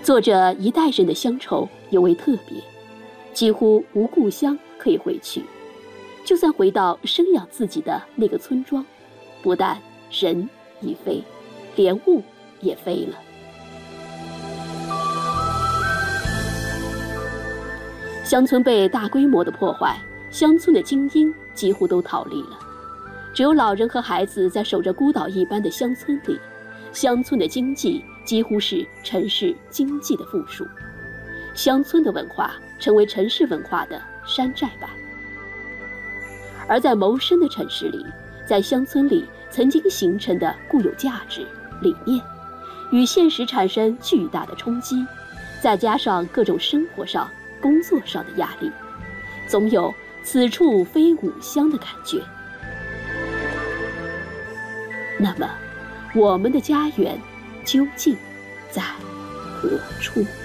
作者一代人的乡愁尤为特别，几乎无故乡可以回去。就算回到生养自己的那个村庄，不但人已飞，连物也飞了。乡村被大规模的破坏，乡村的精英几乎都逃离了，只有老人和孩子在守着孤岛一般的乡村里。乡村的经济几乎是城市经济的附属，乡村的文化成为城市文化的山寨版。而在谋生的城市里，在乡村里曾经形成的固有价值理念，与现实产生巨大的冲击，再加上各种生活上工作上的压力，总有此处非吾乡的感觉。那么我们的家园究竟在何处？